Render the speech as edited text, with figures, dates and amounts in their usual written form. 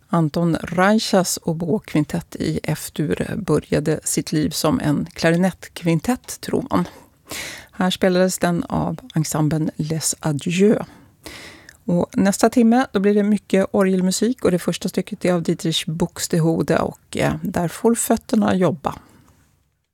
Anton Reichas oboekvintett i F-dur började sitt liv som en klarinettkvintett, tror man. Här spelades den av ensemblen Les Adieux. Och nästa timme då blir det mycket orgelmusik och det första stycket är av Dietrich Buxtehude och där får fötterna jobba.